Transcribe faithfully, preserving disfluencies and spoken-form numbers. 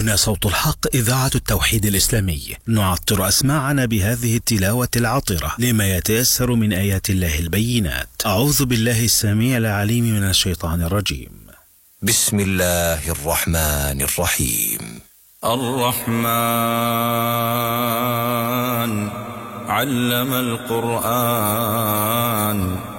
هنا صوت الحق، إذاعة التوحيد الإسلامي، نعطر أسماعنا بهذه التلاوة العطرة لما يتيسر من آيات الله البينات. أعوذ بالله السميع العليم من الشيطان الرجيم. بسم الله الرحمن الرحيم. الرحمن علم القرآن